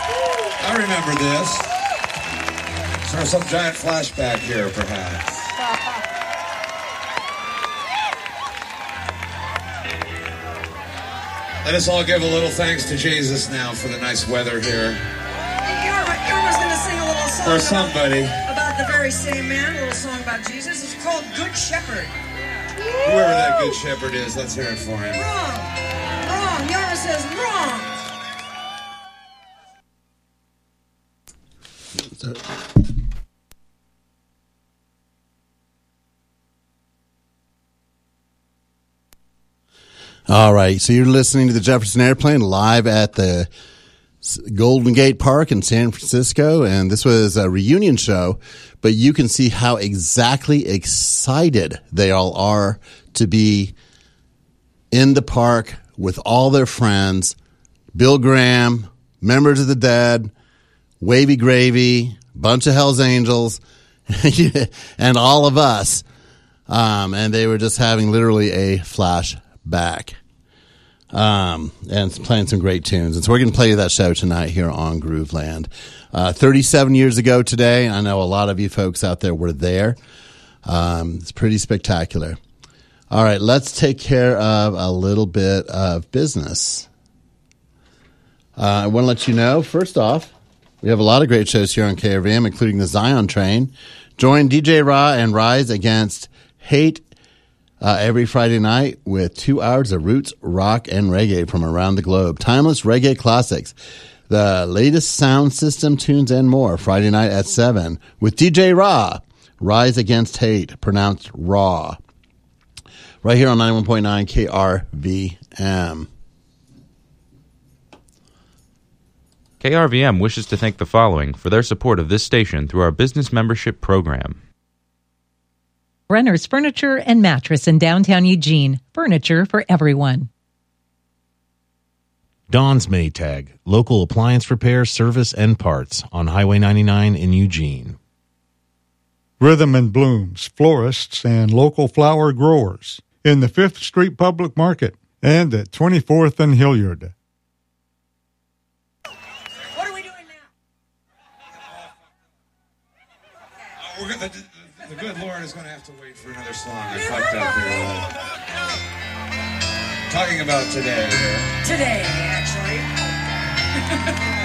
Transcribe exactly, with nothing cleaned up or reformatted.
I remember this. Is there some giant flashback here, perhaps? Let us all give a little thanks to Jesus now for the nice weather here. Irma's going to sing a little song for somebody about, about the very same man, a little song about Jesus. It's called Good Shepherd. Whoever that Good Shepherd is, let's hear it for him. Wrong. Wrong. Irma says wrong. All right, so you're listening to the Jefferson Airplane live at the Golden Gate Park in San Francisco, and this was a reunion show, but you can see how exactly excited they all are to be in the park with all their friends, Bill Graham, Members of the Dead, Wavy Gravy, bunch of Hells Angels, and all of us, um, and they were just having literally a flashback. Um, and playing some great tunes. And so we're going to play you that show tonight here on Grooveland. Uh, thirty-seven years ago today, I know a lot of you folks out there were there. Um, it's pretty spectacular. All right, let's take care of a little bit of business. Uh, I want to let you know, first off, we have a lot of great shows here on K R V M, including the Zion Train. Join D J Ra and Rise Against Hate Uh, every Friday night with two hours of roots, rock, and reggae from around the globe. Timeless reggae classics, the latest sound system tunes, and more. Friday night at seven with D J Ra, Rise Against Hate, pronounced Raw. Right here on ninety-one point nine K R V M. K R V M wishes to thank the following for their support of this station through our business membership program. Brenner's Furniture and Mattress in downtown Eugene. Furniture for everyone. Don's Maytag, local appliance repair, service, and parts on Highway ninety-nine in Eugene. Rhythm and Blooms, florists and local flower growers in the fifth Street Public Market and at twenty-fourth and Hilliard. What are we doing now? Uh, we're gonna, the, the good Lord is going to have to wait for another song. I fucked up here. Talking about today. Today, actually.